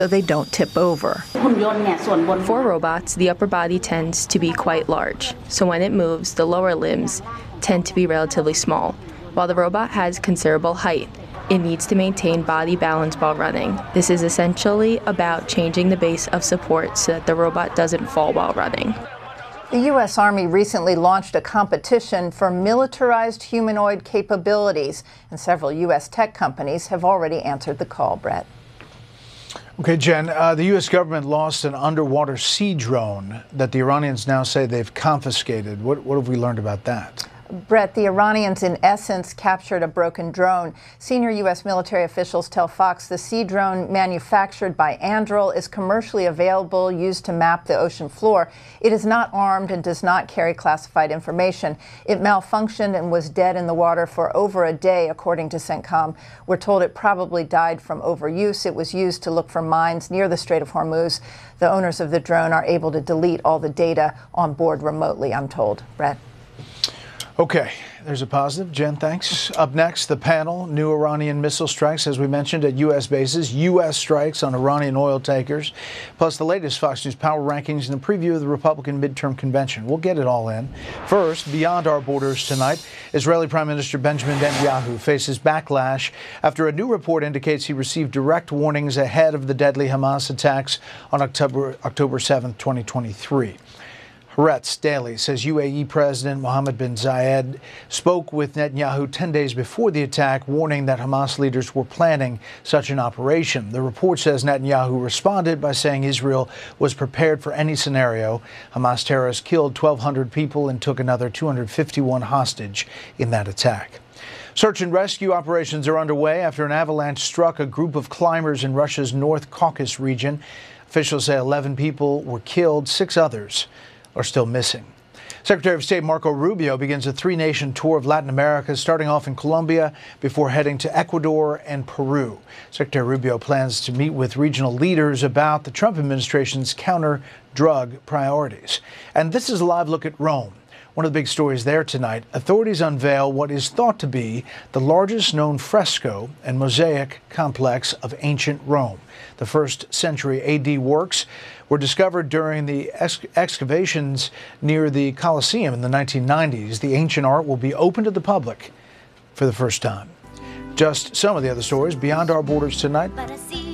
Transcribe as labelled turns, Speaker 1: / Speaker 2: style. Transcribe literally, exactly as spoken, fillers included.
Speaker 1: so they don't tip over.
Speaker 2: For robots, the upper body tends to be quite large, so when it moves, the lower limbs tend to be relatively small. While the robot has considerable height, it needs to maintain body balance while running. This is essentially about changing the base of support so that the robot doesn't fall while running.
Speaker 1: The U S Army recently launched a competition for militarized humanoid capabilities, and several U S tech companies have already answered the call, Brett.
Speaker 3: Okay, Jen, uh, the U S government lost an underwater sea drone that the Iranians now say they've confiscated. What, what have we learned about that?
Speaker 1: Brett, the Iranians in essence captured a broken drone. Senior U S military officials tell Fox the sea drone manufactured by Anduril is commercially available, used to map the ocean floor. It is not armed and does not carry classified information. It malfunctioned and was dead in the water for over a day, according to CENTCOM. We're told it probably died from overuse. It was used to look for mines near the Strait of Hormuz. The owners of the drone are able to delete all the data on board remotely, I'm told. Brett.
Speaker 3: Okay, there's a positive. Jen, thanks. Up next, the panel, new Iranian missile strikes, as we mentioned, at U S bases, U S strikes on Iranian oil tankers, plus the latest Fox News power rankings and a preview of the Republican midterm convention. We'll get it all in. First, beyond our borders tonight, Israeli Prime Minister Benjamin Netanyahu faces backlash after a new report indicates he received direct warnings ahead of the deadly Hamas attacks on October, October seventh, twenty twenty-three. Haaretz Daily says U A E President Mohammed bin Zayed spoke with Netanyahu ten days before the attack, warning that Hamas leaders were planning such an operation. The report says Netanyahu responded by saying Israel was prepared for any scenario. Hamas terrorists killed twelve hundred people and took another two hundred fifty-one hostage in that attack. Search and rescue operations are underway after an avalanche struck a group of climbers in Russia's North Caucasus region. Officials say eleven people were killed, six others are still missing. Secretary of State Marco Rubio begins a three-nation tour of Latin America, starting off in Colombia before heading to Ecuador and Peru. Secretary Rubio plans to meet with regional leaders about the Trump administration's counter-drug priorities. And this is a live look at Rome. One of the big stories there tonight, authorities unveil what is thought to be the largest known fresco and mosaic complex of ancient Rome. The first century A D works were discovered during the ex excavations near the Colosseum in the nineteen nineties. The ancient art will be open to the public for the first time. Just some of the other stories beyond our borders tonight.